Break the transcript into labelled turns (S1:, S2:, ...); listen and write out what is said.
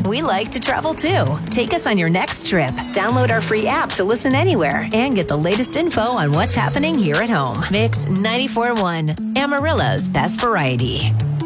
S1: We like to travel too. Take us on your next trip. Download our free app to listen anywhere and get the latest info on what's happening here at home. Mix 94.1, Amarillo's best variety.